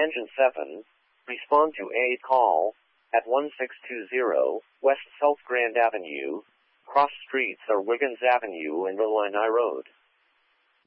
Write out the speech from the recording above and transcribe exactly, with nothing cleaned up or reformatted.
Attention seven. Respond to a call at one six two zero West South Grand Avenue. Cross streets are Wiggins Avenue and Illini Road.